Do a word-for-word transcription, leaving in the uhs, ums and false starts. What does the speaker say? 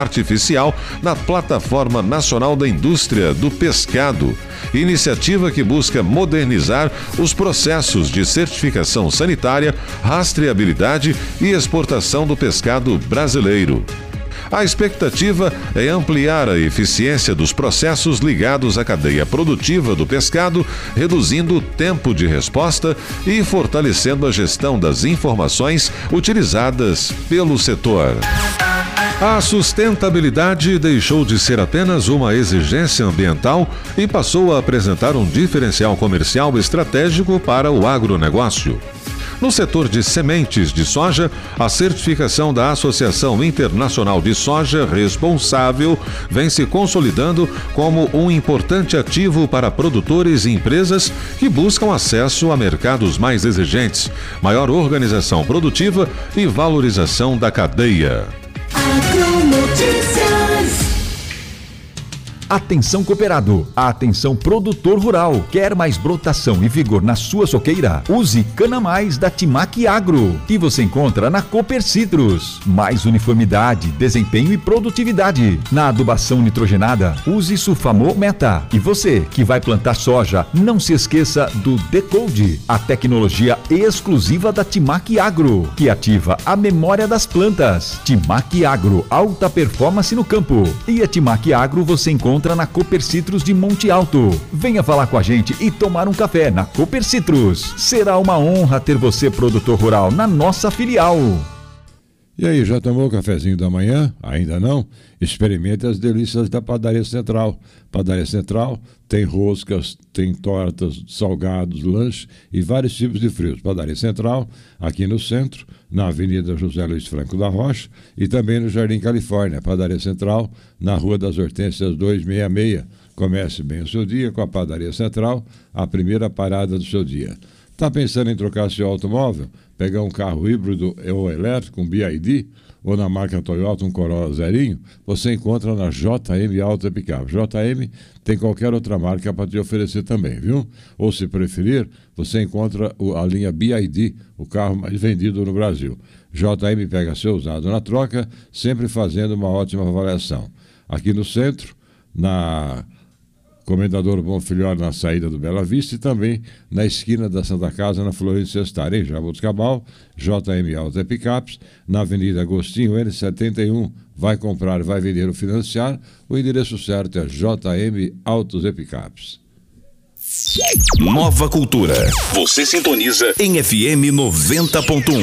artificial na Plataforma Nacional da Indústria do Pescado, iniciativa que busca modernizar os processos de certificação sanitária, rastreabilidade e exportação do pescado brasileiro. A expectativa é ampliar a eficiência dos processos ligados à cadeia produtiva do pescado, reduzindo o tempo de resposta e fortalecendo a gestão das informações utilizadas pelo setor. A sustentabilidade deixou de ser apenas uma exigência ambiental e passou a apresentar um diferencial comercial estratégico para o agronegócio. No setor de sementes de soja, a certificação da Associação Internacional de Soja Responsável vem se consolidando como um importante ativo para produtores e empresas que buscam acesso a mercados mais exigentes, maior organização produtiva e valorização da cadeia. Atenção cooperado, atenção produtor rural, quer mais brotação e vigor na sua soqueira? Use Cana Mais da Timac Agro, que você encontra na Cooper Citrus. Mais uniformidade, desempenho e produtividade. Na adubação nitrogenada, use Sulfamo Meta. E você que vai plantar soja, não se esqueça do Decode, a tecnologia exclusiva da Timac Agro, que ativa a memória das plantas. Timac Agro, alta performance no campo. E a Timac Agro você encontra na Cooper Citrus de Monte Alto. Venha falar com a gente e tomar um café na Cooper Citrus. Será uma honra ter você, produtor rural, na nossa filial. E aí, já tomou o cafezinho da manhã? Ainda não? Experimente as delícias da Padaria Central. Padaria Central tem roscas, tem tortas, salgados, lanche e vários tipos de frios. Padaria Central, aqui no centro, na Avenida José Luiz Franco da Rocha e também no Jardim Califórnia. Padaria Central, na Rua das Hortênsias duzentos e sessenta e seis. Comece bem o seu dia com a Padaria Central, a primeira parada do seu dia. Está pensando em trocar seu automóvel? Pegar um carro híbrido ou elétrico, um B I D, ou na marca Toyota, um Corolla zerinho? Você encontra na J M Auto e Picape. J M tem qualquer outra marca para te oferecer também, viu? Ou se preferir, você encontra a linha B I D, o carro mais vendido no Brasil. J M pega seu usado na troca, sempre fazendo uma ótima avaliação. Aqui no centro, na Comendador Bonfilhor, na saída do Bela Vista, e também na esquina da Santa Casa, na Florencio Star, em Jaboticabal. J M Auto e Picapes, na Avenida Agostinho N setenta e um. Vai comprar, vai vender ou financiar. O endereço certo é J M Autos e Picapes. Nova Cultura. Você sintoniza em F M noventa ponto um.